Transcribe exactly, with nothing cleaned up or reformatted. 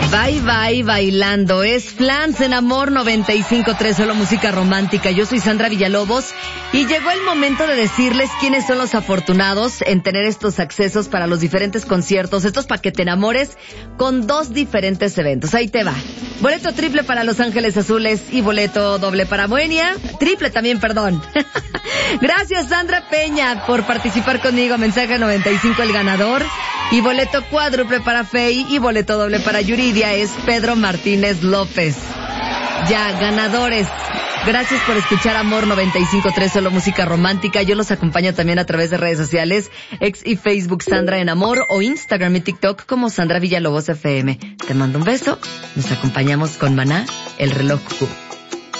Bye Bye Bailando. Es Flans en Amor noventa y cinco punto tres, solo música romántica. Yo soy Sandra Villalobos y llegó el momento de decirles quiénes son los afortunados en tener estos accesos para los diferentes conciertos, estos pa' que te enamores, con dos diferentes eventos. Ahí te va. Boleto triple para Los Ángeles Azules y boleto doble para Moenia. Triple también, perdón. Gracias, Sandra Peña, por participar conmigo. Mensaje noventa y cinco, el ganador. Y boleto cuádruple para Fey y boleto doble para Yuridia es Pedro Martínez López. Ya, ganadores. Gracias por escuchar Amor noventa y cinco punto tres, solo música romántica. Yo los acompaño también a través de redes sociales, X y Facebook Sandra en Amor, o Instagram y TikTok como Sandra Villalobos F M. Te mando un beso. Nos acompañamos con Maná, el reloj Q.